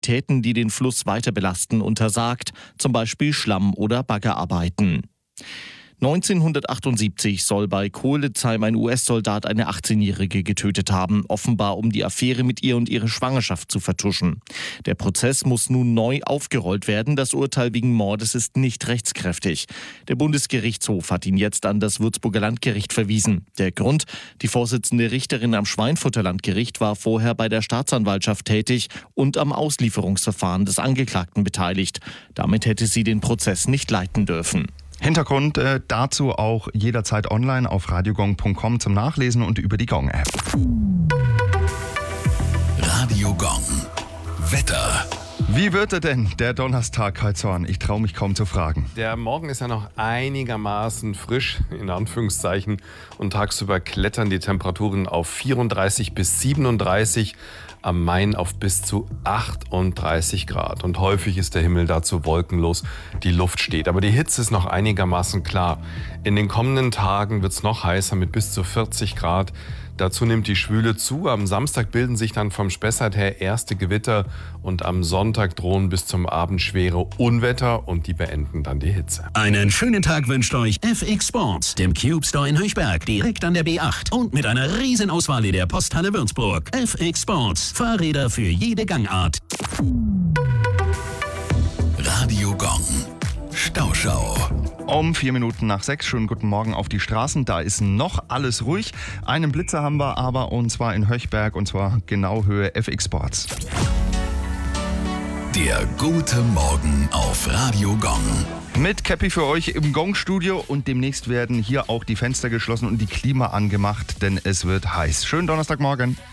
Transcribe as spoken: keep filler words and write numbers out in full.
Aktivitäten, die den Fluss weiter belasten, untersagt, zum Beispiel Schlamm- oder Baggerarbeiten. neunzehnhundertachtundsiebzig soll bei Kohlizheim ein U S-Soldat eine achtzehnjährige getötet haben, offenbar um die Affäre mit ihr und ihre Schwangerschaft zu vertuschen. Der Prozess muss nun neu aufgerollt werden. Das Urteil wegen Mordes ist nicht rechtskräftig. Der Bundesgerichtshof hat ihn jetzt an das Würzburger Landgericht verwiesen. Der Grund: Die Vorsitzende Richterin am Schweinfurter Landgericht war vorher bei der Staatsanwaltschaft tätig und am Auslieferungsverfahren des Angeklagten beteiligt. Damit hätte sie den Prozess nicht leiten dürfen. Hintergrund äh, dazu auch jederzeit online auf radiogong punkt com zum Nachlesen und über die Gong-App. Radio Gong. Wetter. Wie wird er denn, der Donnerstag, Kai Zorn? Ich traue mich kaum zu fragen. Der Morgen ist ja noch einigermaßen frisch, in Anführungszeichen. Und tagsüber klettern die Temperaturen auf vierunddreißig bis siebenunddreißig, am Main auf bis zu achtunddreißig Grad. Und häufig ist der Himmel dazu wolkenlos, die Luft steht. Aber die Hitze ist noch einigermaßen klar. In den kommenden Tagen wird es noch heißer mit bis zu vierzig Grad. Dazu nimmt die Schwüle zu. Am Samstag bilden sich dann vom Spessart her erste Gewitter und am Sonntag drohen bis zum Abend schwere Unwetter und die beenden dann die Hitze. Einen schönen Tag wünscht euch F X Sports, dem Cube Store in Höchberg, direkt an der B acht und mit einer riesen Auswahl in der Posthalle Würzburg. F X Sports, Fahrräder für jede Gangart. Radio Gong. Stauschau. Um vier Minuten nach sechs, schönen guten Morgen auf die Straßen. Da ist noch alles ruhig. Einen Blitzer haben wir aber, und zwar in Höchberg, und zwar genau Höhe F X Sports. Der gute Morgen auf Radio Gong. Mit Käppi für euch im Gong-Studio, und demnächst werden hier auch die Fenster geschlossen und die Klima angemacht, denn es wird heiß. Schönen Donnerstagmorgen.